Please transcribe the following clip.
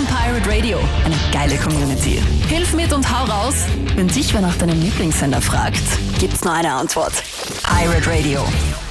im Pirate Radio. Eine geile Community. Hilf mit und hau raus. Wenn dich wer nach deinem Lieblingssender fragt, gibt's nur eine Antwort. Pirate Radio.